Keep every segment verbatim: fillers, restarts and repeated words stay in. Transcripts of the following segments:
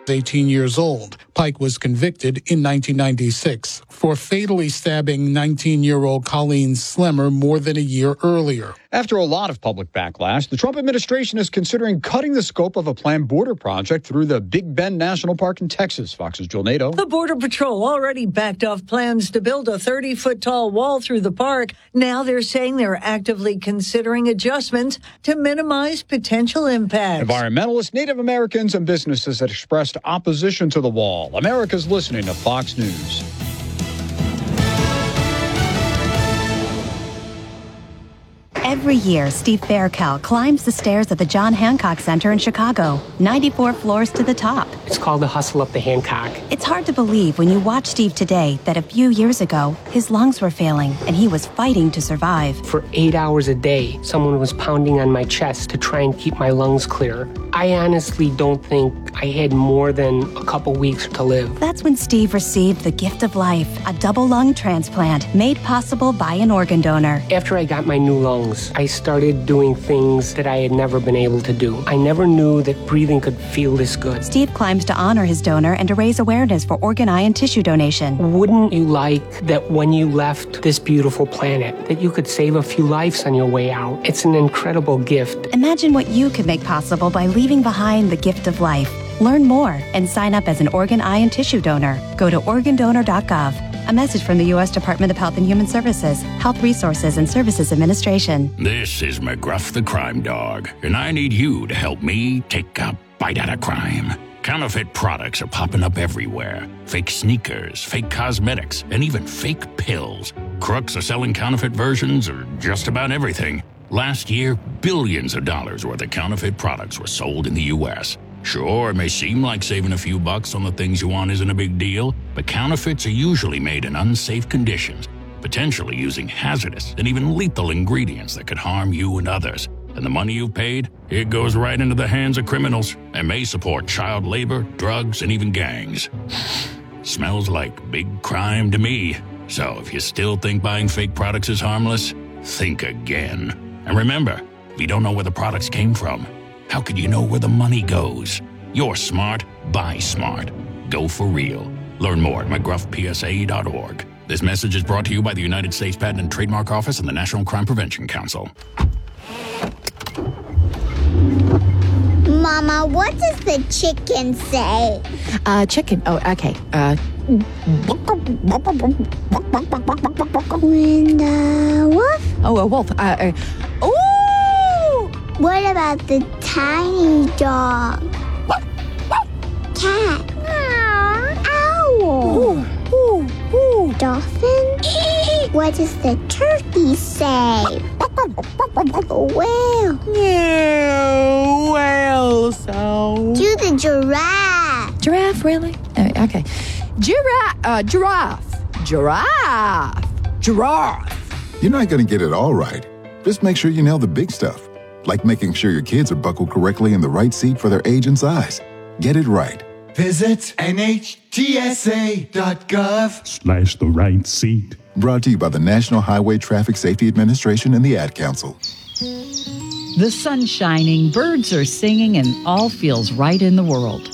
eighteen years old. Pike was convicted in nineteen ninety-six for fatally stabbing nineteen-year-old Colleen Slemmer more than a year earlier. After a lot of public backlash, the Trump administration is considering cutting the scope of a planned border project through the Big Bend National Park in Texas. Fox's Jill Nato. The Border Patrol already backed off plans to build a thirty-foot tall wall through the park. Now they're saying they're actively considering adjustments to minimize potential impacts. Environmentalists, Native Americans, and businesses have expressed opposition to the wall. America's listening to Fox News. Every year, Steve Faircal climbs the stairs at the John Hancock Center in Chicago, ninety-four floors to the top. It's called the Hustle Up the Hancock. It's hard to believe when you watch Steve today that a few years ago, his lungs were failing and he was fighting to survive. For eight hours a day, someone was pounding on my chest to try and keep my lungs clear. I honestly don't think I had more than a couple weeks to live. That's when Steve received the gift of life, a double lung transplant made possible by an organ donor. After I got my new lungs, I started doing things that I had never been able to do. I never knew that breathing could feel this good. Steve climbs to honor his donor and to raise awareness for organ, eye, and tissue donation. Wouldn't you like that when you left this beautiful planet, that you could save a few lives on your way out? It's an incredible gift. Imagine what you could make possible by leaving behind the gift of life. Learn more and sign up as an organ, eye, and tissue donor. Go to organ donor dot gov. A message from the U S Department of Health and Human Services, Health Resources and Services Administration. This is McGruff the Crime Dog, and I need you to help me take a bite out of crime. Counterfeit products are popping up everywhere. Fake sneakers, fake cosmetics, and even fake pills. Crooks are selling counterfeit versions of just about everything. Last year, billions of dollars worth of counterfeit products were sold in the U S Sure, it may seem like saving a few bucks on the things you want isn't a big deal, but counterfeits are usually made in unsafe conditions, potentially using hazardous and even lethal ingredients that could harm you and others. And the money you've paid, it goes right into the hands of criminals and may support child labor, drugs, and even gangs. Smells like big crime to me. So if you still think buying fake products is harmless, think again. And remember, if you don't know where the products came from, how could you know where the money goes? You're smart, buy smart. Go for real. Learn more at mcgruff p s a dot org. This message is brought to you by the United States Patent and Trademark Office and the National Crime Prevention Council. Mama, what does the chicken say? Uh, chicken. Oh, okay. Uh. When the wolf? Oh, a wolf. Uh. uh oh. What about the tiny dog? Cat? Owl? Ooh, ooh, ooh. Dolphin? What does the turkey say? Whale? Yeah, whale sound. Do the giraffe. Giraffe, really? Uh, okay. Giraffe. Uh, giraffe. Giraffe. Giraffe. You're not going to get it all right. Just make sure you nail the big stuff. Like making sure your kids are buckled correctly in the right seat for their age and size. Get it right. Visit N H T S A dot gov slash the right seat. Brought to you by the National Highway Traffic Safety Administration and the Ad Council. The sun's shining, birds are singing, and all feels right in the world.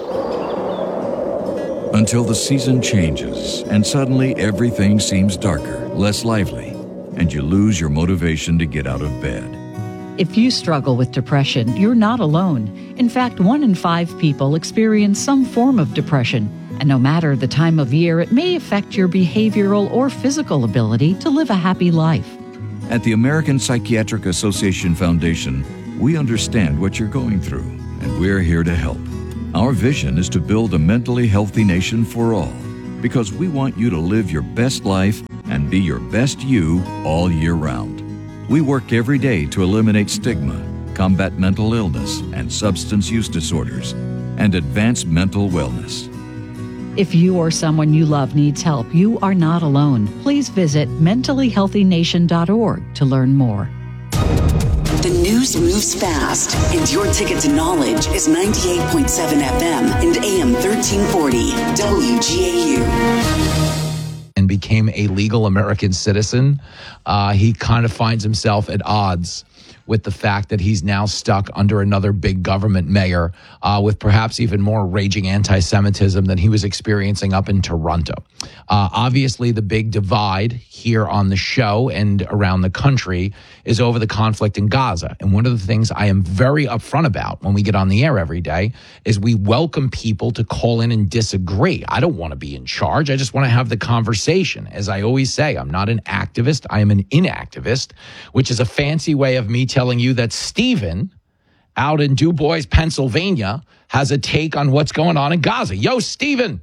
Until the season changes, and suddenly everything seems darker, less lively, and you lose your motivation to get out of bed. If you struggle with depression, you're not alone. In fact, one in five people experience some form of depression. And no matter the time of year, it may affect your behavioral or physical ability to live a happy life. At the American Psychiatric Association Foundation, we understand what you're going through, and we're here to help. Our vision is to build a mentally healthy nation for all, because we want you to live your best life and be your best you all year round. We work every day to eliminate stigma, combat mental illness and substance use disorders, and advance mental wellness. If you or someone you love needs help, you are not alone. Please visit mentally healthy nation dot org to learn more. The news moves fast, and your ticket to knowledge is ninety-eight point seven F M and A M thirteen forty W G A U. And became a legal American citizen, uh, he kind of finds himself at odds with the fact that he's now stuck under another big government mayor uh, with perhaps even more raging anti-Semitism than he was experiencing up in Toronto. Uh, obviously, the big divide here on the show and around the country is over the conflict in Gaza. And one of the things I am very upfront about when we get on the air every day is we welcome people to call in and disagree. I don't want to be in charge. I just want to have the conversation. As I always say, I'm not an activist. I am an inactivist, which is a fancy way of me telling you that Stephen out in Du Bois, Pennsylvania, has a take on what's going on in Gaza. Yo, Stephen.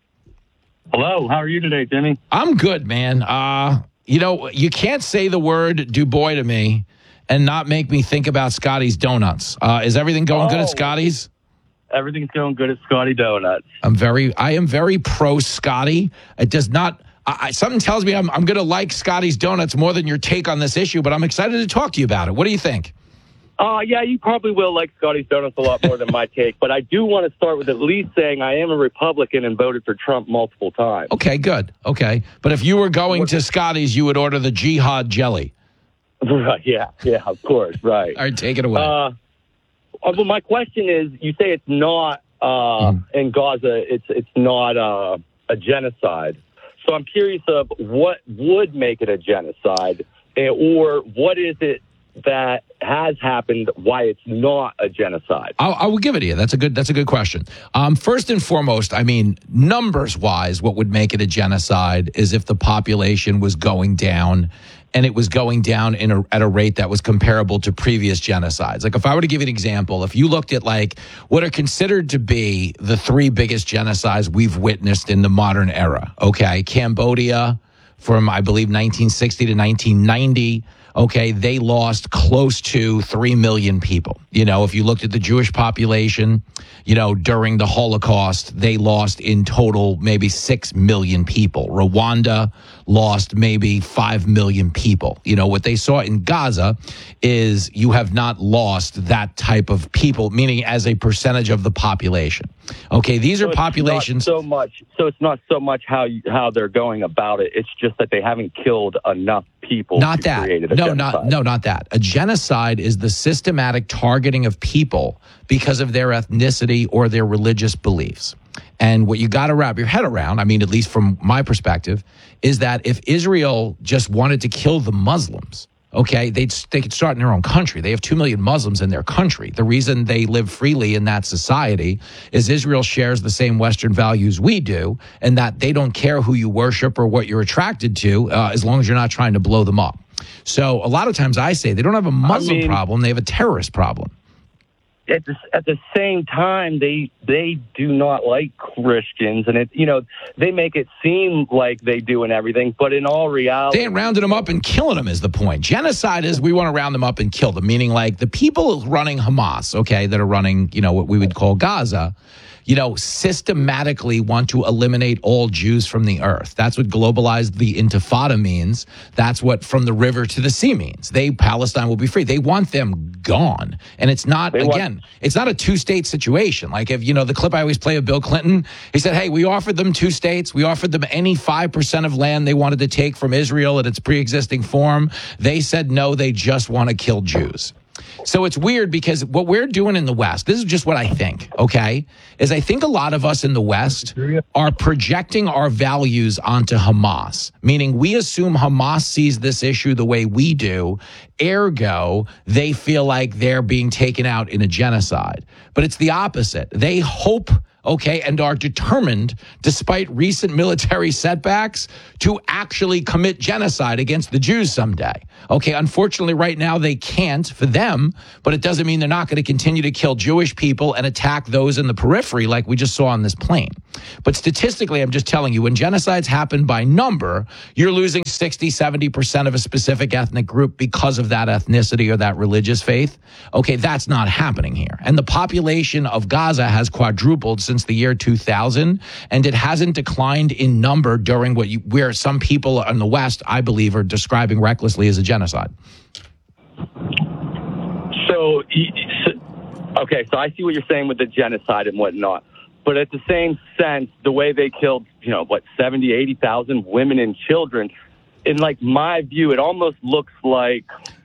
Hello. How are you today, Timmy? I'm good, man. Uh, you know, you can't say the word Du Bois to me and not make me think about Scotty's Donuts. Uh, is everything going oh. good at Scotty's? Everything's going good at Scotty Donuts. I'm very, I am very pro Scotty. It does not, I, something tells me I'm, I'm going to like Scotty's Donuts more than your take on this issue, but I'm excited to talk to you about it. What do you think? Uh, yeah, you probably will like Scotty's Donuts a lot more than my take, but I do want to start with at least saying I am a Republican and voted for Trump multiple times. Okay, good. Okay. But if you were going to Scotty's, you would order the Jihad jelly. Right, yeah, yeah, of course, right. All right, take it away. Uh, well, my question is, you say it's not, uh, mm. in Gaza, it's it's not uh, a genocide. So I'm curious of what would make it a genocide, or what is it that has happened, why it's not a genocide? I'll, I will give it to you. That's a good. That's a good question. Um, first and foremost, I mean, numbers wise, what would make it a genocide is if the population was going down, and it was going down in a, at a rate that was comparable to previous genocides. Like if I were to give you an example, if you looked at like what are considered to be the three biggest genocides we've witnessed in the modern era. Okay, Cambodia from I believe nineteen sixty to nineteen ninety. Okay, they lost close to three million people. You know, if you looked at the Jewish population, you know, during the Holocaust, they lost in total maybe six million people. Rwanda lost maybe five million people. You know, what they saw in Gaza is you have not lost that type of people, meaning as a percentage of the population. Okay, these so are populations. So much. So it's not so much how you, how they're going about it. It's just that they haven't killed enough people. Not to that. Create a no, genocide. not no, not that. A genocide is the systematic targeting of people because of their ethnicity or their religious beliefs. And what you got to wrap your head around, I mean, at least from my perspective, is that if Israel just wanted to kill the Muslims, okay, they'd, they could start in their own country. They have two million Muslims in their country. The reason they live freely in that society is Israel shares the same Western values we do, and that they don't care who you worship or what you're attracted to, uh, as long as you're not trying to blow them up. So a lot of times I say they don't have a Muslim I mean, problem, they have a terrorist problem. At the, at the same time, they they do not like Christians, and it you know they make it seem like they do and everything, but in all reality, they ain't rounding them up and killing them is the point. Genocide is we want to round them up and kill them, meaning like the people running Hamas, okay, that are running you know what we would call Gaza, you know, systematically want to eliminate all Jews from the earth. That's what globalized the Intifada means. That's what from the river to the sea means. They, Palestine will be free. They want them gone. And it's not, they again, want- it's not a two-state situation. Like if, you know, the clip I always play of Bill Clinton, he said, hey, we offered them two states. We offered them any five percent of land they wanted to take from Israel in its pre-existing form. They said, no, they just want to kill Jews. So it's weird because what we're doing in the West, this is just what I think, okay, is I think a lot of us in the West are projecting our values onto Hamas, meaning we assume Hamas sees this issue the way we do, ergo, they feel like they're being taken out in a genocide. But it's the opposite. They hope, okay, and are determined, despite recent military setbacks, to actually commit genocide against the Jews someday. Okay, unfortunately, right now they can't for them, but it doesn't mean they're not going to continue to kill Jewish people and attack those in the periphery like we just saw on this plane. But statistically, I'm just telling you, when genocides happen by number, you're losing sixty, seventy percent of a specific ethnic group because of that ethnicity or that religious faith. Okay, that's not happening here. And the population of Gaza has quadrupled since the year two thousand, and it hasn't declined in number during what you, where some people in the West, I believe, are describing recklessly as a genocide. So, okay, so I see what you're saying with the genocide and whatnot. But at the same sense, the way they killed, you know, what, seventy, eighty thousand women and children, in like my view, it almost looks like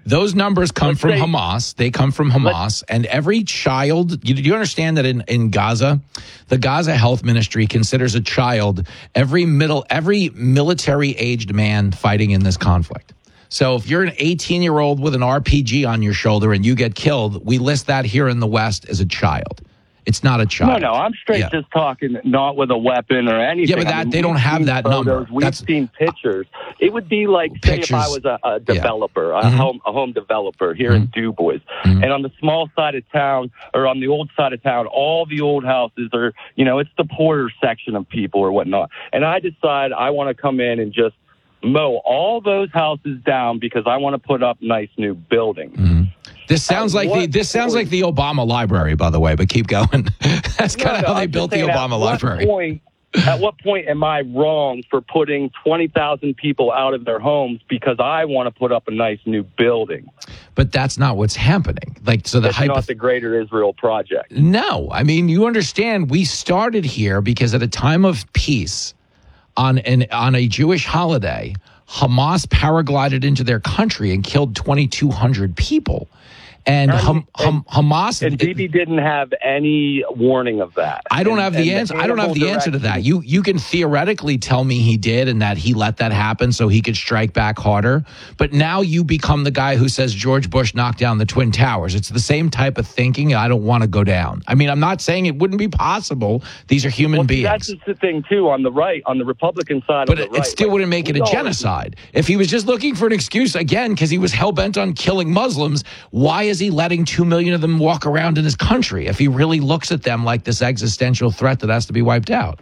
Those numbers come Let's from say- Hamas. They come from Hamas. And every child, you, do you understand that in, in Gaza, the Gaza Health Ministry considers a child every middle, every military-aged man fighting in this conflict. So if you're an eighteen-year-old with an R P G on your shoulder and you get killed, we list that here in the West as a child. It's not a child. No, no, I'm straight Yeah. just talking, not with a weapon or anything. Yeah, but that- I mean, they don't we've have seen that photos, number. We've That's- seen pictures. It would be like, say, if I was a, a developer, a, Mhm. home, a home developer here in Du Bois, and on the small side of town or on the old side of town, all the old houses are, you know, it's the poorer section of people or whatnot. And I decide I want to come in and just mow all those houses down because I want to put up nice new buildings. This sounds At like the what this sounds point- like the Obama library, by the way. But keep going. That's No, kind of no, how they I'm built the just saying, Obama at what library. Point, at what point am I wrong for putting twenty thousand people out of their homes because I want to put up a nice new building? But that's not what's happening. Like, so the That's hypo- not the Greater Israel Project. No, I mean, you understand. We started here because at a time of peace, on an on a Jewish holiday, Hamas paraglided into their country and killed twenty-two hundred people. And, And- Ham, Ham, Hamas And Bibi didn't have any warning of that. I don't And- have the and answer. I don't have Hannibal the answer to that. direction- You you can theoretically tell me he did and that he let that happen so he could strike back harder. But now you become the guy who says George Bush knocked down the Twin Towers. It's the same type of thinking. I don't want to go down. I mean, I'm not saying it wouldn't be possible. These are human Well, see, beings. that's just the thing, too, on the right, on the Republican side But of it, the right. it still Like, wouldn't make it we a all- genocide. If he was just looking for an excuse, again, because he was hell-bent on killing Muslims, why is he letting two million of them walk around in his country if he really looks at them like this existential threat that has to be wiped out?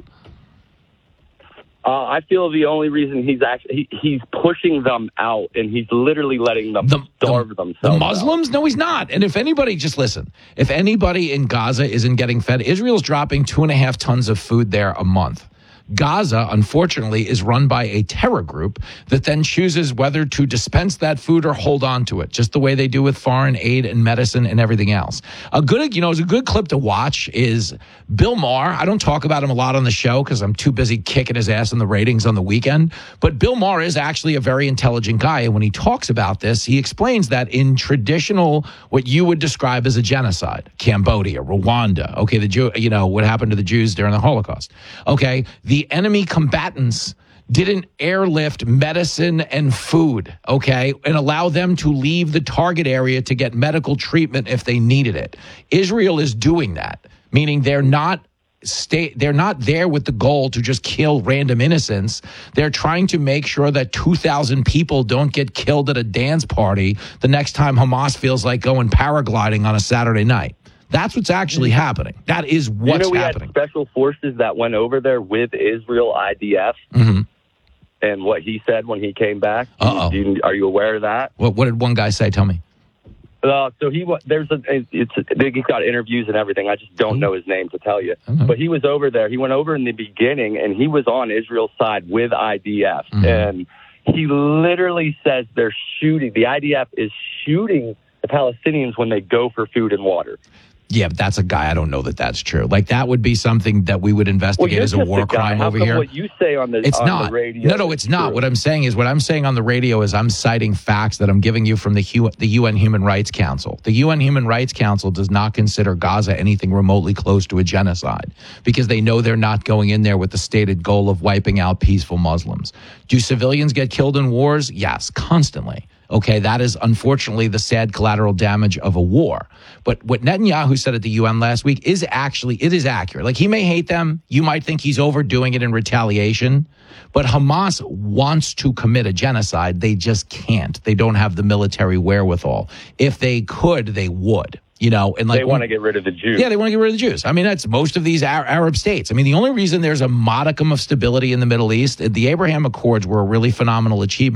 Uh, I feel the only reason he's actually he, he's pushing them out, and he's literally letting them starve themselves. The Muslims? No, he's not. And if anybody, just listen, if anybody in Gaza isn't getting fed, Israel's dropping two and a half tons of food there a month. Gaza, unfortunately, is run by a terror group that then chooses whether to dispense that food or hold on to it, just the way they do with foreign aid and medicine and everything else. A good, you know, it's a good clip to watch is Bill Maher. I don't talk about him a lot on the show because I'm too busy kicking his ass in the ratings on the weekend. But Bill Maher is actually a very intelligent guy. And when he talks about this, he explains that in traditional, what you would describe as a genocide, Cambodia, Rwanda, okay, the Jew, you know, what happened to the Jews during the Holocaust. Okay, the enemy combatants didn't airlift medicine and food, okay, and allow them to leave the target area to get medical treatment if they needed it. Israel is doing that, meaning they're not stay they're not there with the goal to just kill random innocents. They're trying to make sure that two thousand people don't get killed at a dance party the next time Hamas feels like going paragliding on a Saturday night. That's what's actually happening. That is what's you know, we happening. had special forces that went over there with Israel I D F, Mm-hmm. and what he said when he came back. Uh-oh. Do you- are you aware of that? What, what did one guy say? Tell me. Uh, so he wa- there's a it's a, he's got interviews and everything. I just don't know his name to tell you. Mm-hmm. But he was over there. He went over in the beginning, and he was on Israel's side with I D F, Mm-hmm. and he literally says they're shooting. The I D F is shooting the Palestinians when they go for food and water. Yeah, but that's a guy. I don't know that that's true. Like, that would be something that we would Well, investigate you're as a just war a guy. crime How over come here. What you say on the It's on not. the radio? No, no, it's is not. true? What I'm saying is, what I'm saying on the radio is I'm citing facts that I'm giving you from the Hu- the U N Human Rights Council. The U N Human Rights Council does not consider Gaza anything remotely close to a genocide because they know they're not going in there with the stated goal of wiping out peaceful Muslims. Do civilians get killed in wars? Yes, constantly. Okay, that is unfortunately the sad collateral damage of a war. But what Netanyahu said at the U N last week is actually, it is accurate. Like, he may hate them. You might think he's overdoing it in retaliation. But Hamas wants to commit a genocide. They just can't. They don't have the military wherewithal. If they could, they would. You know, and like they want to get rid of the Jews. Yeah, they want to get rid of the Jews. I mean, that's most of these Arab states. I mean, the only reason there's a modicum of stability in the Middle East, the Abraham Accords were a really phenomenal achievement.